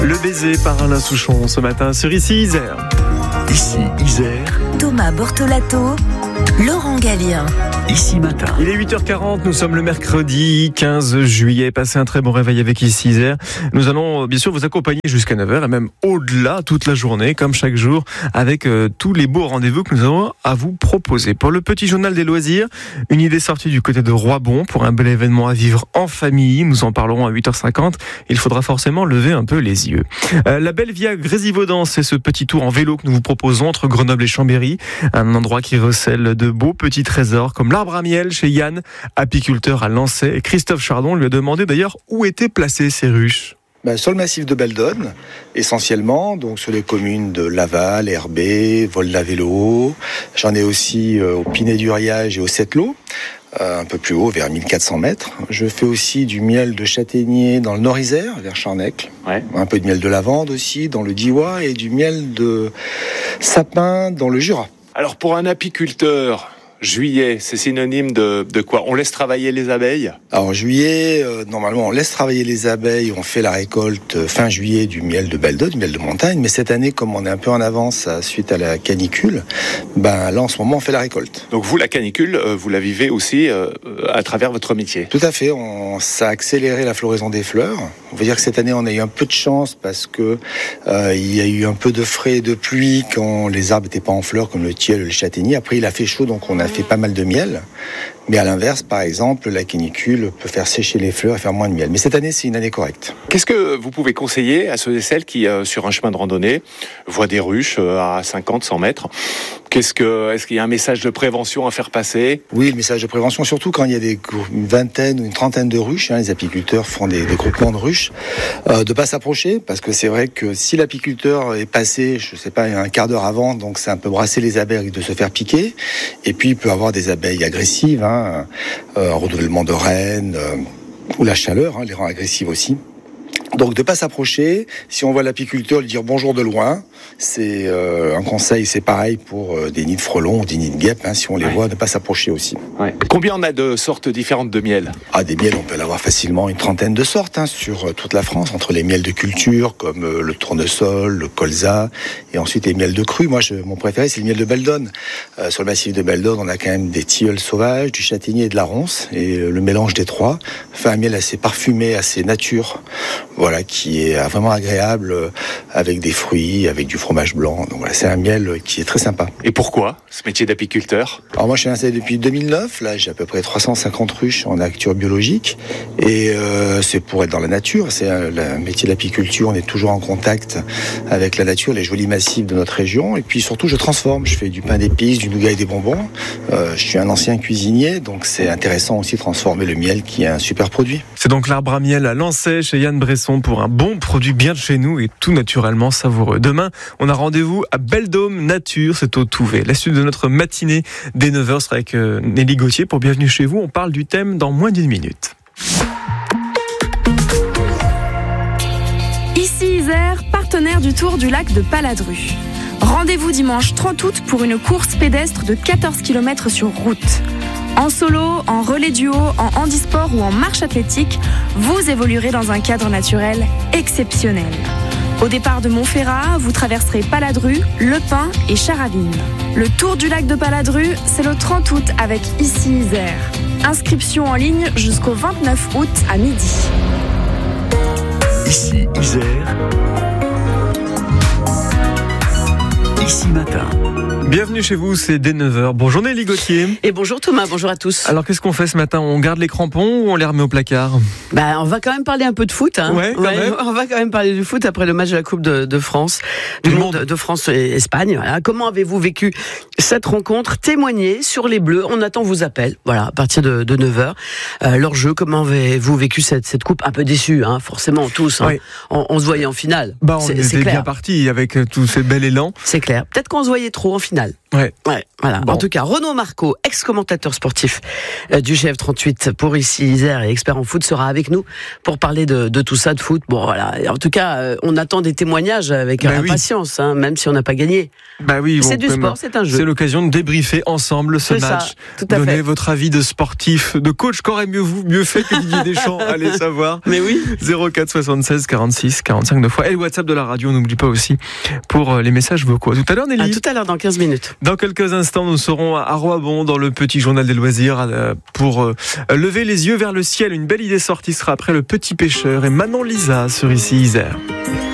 Le baiser par Alain Souchon ce matin sur Ici Isère. Ici Isère. Thomas Bortolato, Laurent Gallien. Ici Matin. Il est 8h40, nous sommes le mercredi 15 juillet. Passez un très bon réveil avec Ici Isère. Nous allons bien sûr vous accompagner jusqu'à 9h et même au-delà toute la journée, comme chaque jour, avec tous les beaux rendez-vous que nous avons à vous proposer. Pour le petit journal des loisirs, une idée sortie du côté de Roibon pour un bel événement à vivre en famille. Nous en parlerons à 8h50. Il faudra forcément lever un peu les yeux. La belle Via Grésivaudan, c'est ce petit tour en vélo que nous vous proposons entre Grenoble et Chambéry. Un endroit qui recèle de beaux petits trésors comme l'arbre à miel chez Yann, apiculteur à Lancey. Et Christophe Chardon lui a demandé d'ailleurs où étaient placées ces ruches. Sur le massif de Beldonne, essentiellement, donc sur les communes de Laval, Herbé, Vol-la-Vélo. J'en ai aussi au Pinet-du-Riage et au Settlo, un peu plus haut, vers 1400 mètres. Je fais aussi du miel de châtaignier dans le Nord-Isère, vers Charnecle. Ouais. Un peu de miel de lavande aussi, dans le Diois, et du miel de sapin dans le Jura. Alors pour un apiculteur, juillet, c'est synonyme de quoi ? On laisse travailler les abeilles ? Alors juillet, normalement on laisse travailler les abeilles, on fait la récolte fin juillet du miel de Beldonne, du miel de montagne, mais cette année comme on est un peu en avance suite à la canicule, là en ce moment on fait la récolte. Donc vous, la canicule, vous la vivez aussi à travers votre métier ? Tout à fait, ça a accéléré la floraison des fleurs. On va dire que cette année on a eu un peu de chance parce que il y a eu un peu de frais et de pluie quand les arbres n'étaient pas en fleurs comme le tilleul et le châtaignier. Après il a fait chaud donc on a fait pas mal de miel, mais à l'inverse, par exemple, la canicule peut faire sécher les fleurs et faire moins de miel. Mais cette année, c'est une année correcte. Qu'est-ce que vous pouvez conseiller à ceux et celles qui, sur un chemin de randonnée, voient des ruches à 50, 100 mètres ? Est-ce qu'il y a un message de prévention à faire passer ? Oui, le message de prévention, surtout quand il y a une vingtaine ou une trentaine de ruches. Les apiculteurs font des groupements de ruches. De pas s'approcher, parce que c'est vrai que si l'apiculteur est passé, je sais pas, un quart d'heure avant, donc ça peut brasser les abeilles de se faire piquer. Et puis il peut avoir des abeilles agressives, un renouvellement de reine, ou la chaleur, les rend agressives aussi. Donc de pas s'approcher, si on voit l'apiculteur lui dire bonjour de loin, c'est un conseil, c'est pareil pour des nids de frelons ou des nids de guêpes, si on les voit, ne pas s'approcher aussi. Ouais. Combien on a de sortes différentes de miel ? Des miels, on peut l'avoir facilement une trentaine de sortes sur toute la France, entre les miels de culture comme le tournesol, le colza, et ensuite les miels de cru. Moi, mon préféré, c'est le miel de Beldonne. Sur le massif de Beldonne, on a quand même des tilleuls sauvages, du châtaignier et de la ronce, et le mélange des trois fait un miel assez parfumé, assez nature. Voilà, qui est vraiment agréable avec des fruits, avec du fromage blanc. Donc voilà, c'est un miel qui est très sympa. Et pourquoi ce métier d'apiculteur ? Alors moi, je suis installé depuis 2009. Là, j'ai à peu près 350 ruches en agriculture biologique. Et c'est pour être dans la nature. C'est le métier de l'apiculture. On est toujours en contact avec la nature, les jolis massifs de notre région. Et puis surtout, je transforme. Je fais du pain d'épices, du nougat et des bonbons. Je suis un ancien cuisinier, donc c'est intéressant aussi de transformer le miel, qui est un super produit. C'est donc l'arbre à miel à Lancey chez Yann Bresson pour un bon produit bien de chez nous et tout naturellement savoureux. Demain, on a rendez-vous à Beldôme Nature, c'est au Touvet. La suite de notre matinée dès 9h sera avec Nelly Gauthier pour Bienvenue chez vous. On parle du thème dans moins d'une minute. Ici Isère, partenaire du Tour du lac de Paladru. Rendez-vous dimanche 30 août pour une course pédestre de 14 km sur route. En solo, en relais duo, en handisport ou en marche athlétique, vous évoluerez dans un cadre naturel exceptionnel. Au départ de Montferrat, vous traverserez Paladru, Le Pin et Charavine. Le Tour du lac de Paladru, c'est le 30 août avec Ici Isère. Inscription en ligne jusqu'au 29 août à midi. Ici Isère. Ici Matin. Bienvenue chez vous, c'est dès 9h. Bonjour Nelly Gauthier. Et bonjour Thomas, bonjour à tous. Alors qu'est-ce qu'on fait ce matin ? On garde les crampons ou on les remet au placard ? On va quand même parler un peu de foot. Ouais, même. On va quand même parler du foot après le match de la Coupe de France, du monde de France et Espagne. Voilà. Comment avez-vous vécu cette rencontre ? Témoignez sur les Bleus. On attend vos appels. Voilà, à partir de 9h. Leur jeu, comment avez-vous vécu cette coupe ? Un peu déçu, forcément tous. Oui. On se voyait en finale. On était bien parti avec tout ce bel élan. C'est clair. Peut-être qu'on se voyait trop en finale. Ouais. Voilà. Bon. En tout cas, Renaud Marco, ex-commentateur sportif du GF38 pour ici Isère et expert en foot, sera avec nous pour parler de tout ça, de foot. Bon, voilà. En tout cas, on attend des témoignages avec impatience, hein, même si on n'a pas gagné. C'est du sport, c'est un jeu. C'est l'occasion de débriefer ensemble ce match. Tout à Donnez fait. votre avis de sportif, de coach. Qu'aurait mieux fait que Didier Deschamps? Allez savoir. Mais oui. 04 76 46 45 2 fois. Et le WhatsApp de la radio, on n'oublie pas aussi pour les messages vocaux. Tout à l'heure, Nelly. Tout à l'heure, dans 15 minutes. Dans quelques instants, nous serons à Roibon dans le petit journal des loisirs pour lever les yeux vers le ciel. Une belle idée sortie sera après Le Petit Pêcheur et Manon Lisa sur ici Isère.